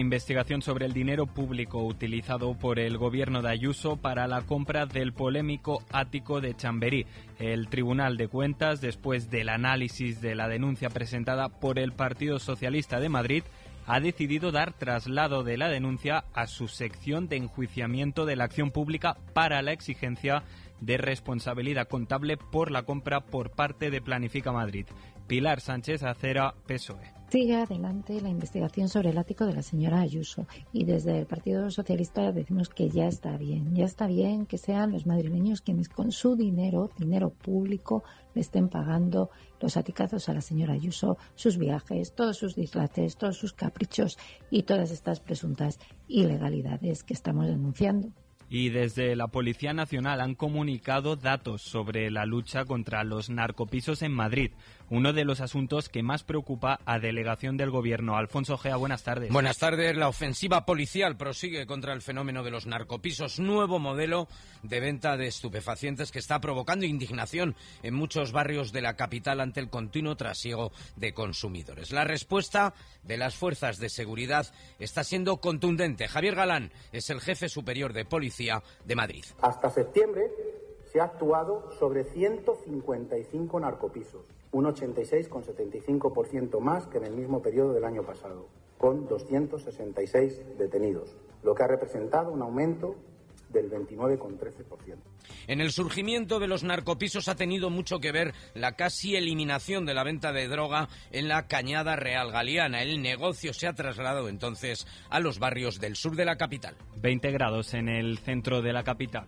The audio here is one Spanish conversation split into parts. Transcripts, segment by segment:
Investigación sobre el dinero público utilizado por el gobierno de Ayuso para la compra del polémico ático de Chamberí. El Tribunal de Cuentas, después del análisis de la denuncia presentada por el Partido Socialista de Madrid, ha decidido dar traslado de la denuncia a su sección de enjuiciamiento de la acción pública para la exigencia de responsabilidad contable por la compra por parte de Planifica Madrid. Pilar Sánchez Acera, PSOE. Sigue adelante la investigación sobre el ático de la señora Ayuso y desde el Partido Socialista decimos que ya está bien que sean los madrileños quienes con su dinero público, le estén pagando los aticazos a la señora Ayuso, sus viajes, todos sus disfraces, todos sus caprichos y todas estas presuntas ilegalidades que estamos denunciando. Y desde la Policía Nacional han comunicado datos sobre la lucha contra los narcopisos en Madrid, uno de los asuntos que más preocupa a delegación del Gobierno. Alfonso Gea, buenas tardes. Buenas tardes. La ofensiva policial prosigue contra el fenómeno de los narcopisos, nuevo modelo de venta de estupefacientes que está provocando indignación en muchos barrios de la capital ante el continuo trasiego de consumidores. La respuesta de las fuerzas de seguridad está siendo contundente. Javier Galán es el jefe superior de policía de Madrid. Hasta septiembre se ha actuado sobre 155 narcopisos, un 86,75% más que en el mismo periodo del año pasado, con 266 detenidos, lo que ha representado un aumento del 29,13%. En el surgimiento de los narcopisos ha tenido mucho que ver la casi eliminación de la venta de droga en la Cañada Real Galiana. El negocio se ha trasladado entonces a los barrios del sur de la capital. 20 grados en el centro de la capital.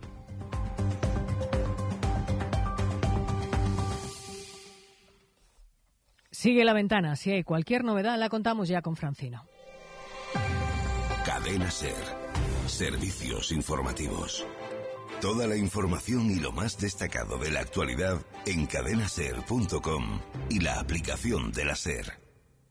Sigue La Ventana. Si hay cualquier novedad, la contamos ya con Francino. Cadena SER. Servicios informativos. Toda la información y lo más destacado de la actualidad en cadenaser.com y la aplicación de la SER.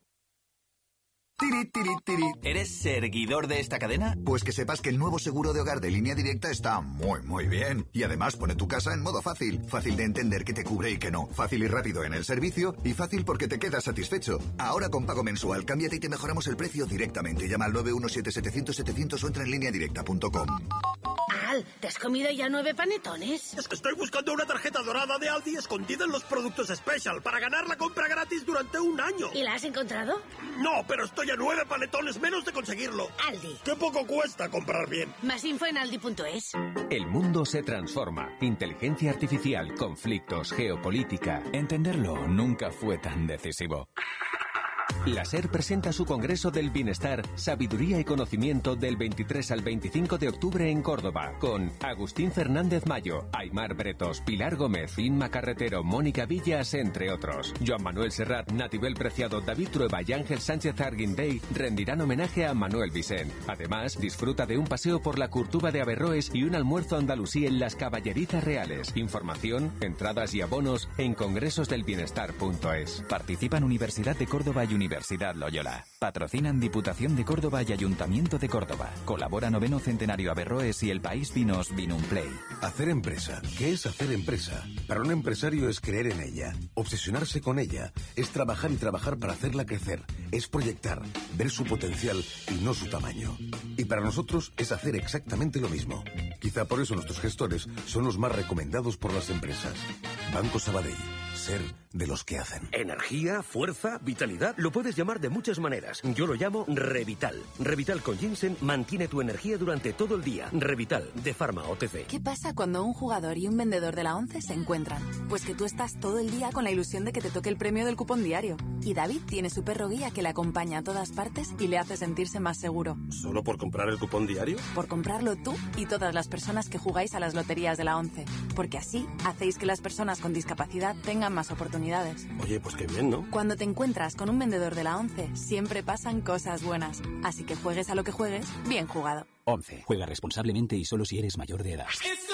¿Eres seguidor de esta cadena? Pues que sepas que el nuevo seguro de hogar de Línea Directa está muy bien. Y además pone tu casa en modo fácil. Fácil de entender qué te cubre y qué no. Fácil y rápido en el servicio y fácil porque te quedas satisfecho. Ahora con pago mensual, cámbiate y te mejoramos el precio directamente. Llama al 917-700-700 o entra en lineadirecta.com. Al, ¿te has comido ya 9 panetones? Es que estoy buscando una tarjeta dorada de Aldi escondida en los productos Special para ganar la compra gratis durante un año. ¿Y la has encontrado? No, pero estoy a 9 panetones menos de conseguirlo. Aldi. Qué poco cuesta comprar bien. Más info en aldi.es. El mundo se transforma. Inteligencia artificial, conflictos, geopolítica. Entenderlo nunca fue tan decisivo. La SER presenta su Congreso del Bienestar, Sabiduría y Conocimiento del 23 al 25 de octubre en Córdoba, con Agustín Fernández Mayo, Aimar Bretos, Pilar Gómez, Inma Carretero, Mónica Villas, entre otros. Joan Manuel Serrat, Natibel Preciado, David Trueba y Ángel Sánchez Arguindey rendirán homenaje a Manuel Vicent. Además, disfruta de un paseo por la Curtuba de Averroes y un almuerzo andalusí en las Caballerizas Reales. Información, entradas y abonos en congresosdelbienestar.es. Participan Universidad de Córdoba y Universidad Loyola. Patrocinan Diputación de Córdoba y Ayuntamiento de Córdoba. Colabora 9º Centenario Averroes y El País Vinos Vinumplay. Hacer empresa. ¿Qué es hacer empresa? Para un empresario es creer en ella, obsesionarse con ella, es trabajar y trabajar para hacerla crecer, es proyectar, ver su potencial y no su tamaño. Y para nosotros es hacer exactamente lo mismo. Quizá por eso nuestros gestores son los más recomendados por las empresas. Banco Sabadell. Ser de los que hacen. Energía, fuerza, vitalidad. Lo puedes llamar de muchas maneras. Yo lo llamo Revital. Revital con ginseng mantiene tu energía durante todo el día. Revital, de Pharma OTC. ¿Qué pasa cuando un jugador y un vendedor de la ONCE se encuentran? Pues que tú estás todo el día con la ilusión de que te toque el premio del cupón diario. Y David tiene su perro guía que le acompaña a todas partes y le hace sentirse más seguro. ¿Solo por comprar el cupón diario? Por comprarlo tú y todas las personas que jugáis a las loterías de la ONCE. Porque así hacéis que las personas con discapacidad tengan más oportunidades. Oye, pues qué bien, ¿no? Cuando te encuentras con un vendedor de la ONCE, siempre pasan cosas buenas. Así que juegues a lo que juegues, bien jugado. ONCE. Juega responsablemente y solo si eres mayor de edad.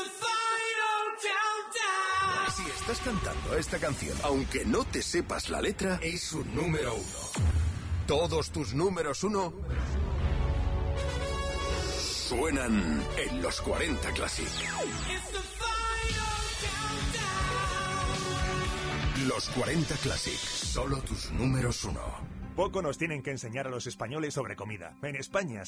Si estás cantando esta canción, aunque no te sepas la letra, es un número 1. Todos tus números 1 suenan en los 40 Classic. Los 40 Classic, solo tus números 1. Poco nos tienen que enseñar a los españoles sobre comida. En España